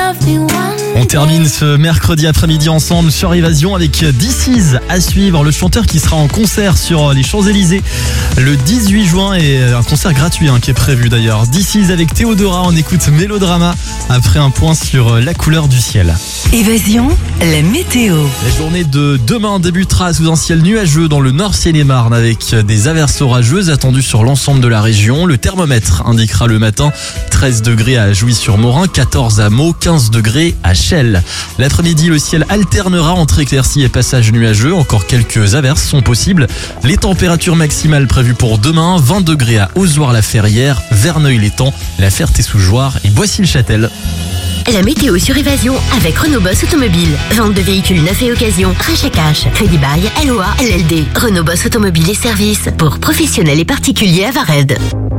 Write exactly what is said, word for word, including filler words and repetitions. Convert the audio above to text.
On termine ce mercredi après-midi ensemble sur Évasion avec This Is à suivre, le chanteur qui sera en concert sur les Champs-Élysées le dix-huit juin et un concert gratuit hein, qui est prévu d'ailleurs. This Is avec Théodora, on écoute Mélodrama après un point sur la couleur du ciel. Évasion, la météo. La journée de demain débutera sous un ciel nuageux dans le nord Seine-et-Marne avec des averses orageuses attendues sur l'ensemble de la région. Le thermomètre indiquera le matin treize degrés à Jouy-sur-Morin, quatorze à Meaux, quinze degrés à Chelles. L'après-midi, le ciel alternera entre éclaircies et passages nuageux. Encore quelques averses sont possibles. Les températures maximales prévues pour demain, vingt degrés à Ozoir-la-Ferrière, Verneuil-l'Étang, La Ferté-sous-Jouarre et Boissy-le-Châtel. La météo sur Évasion avec Renault Boss Automobile. Vente de véhicules neufs et occasion, rachat cash, crédit bail, L O A, L L D. Renault Boss Automobile et services pour professionnels et particuliers à Vared.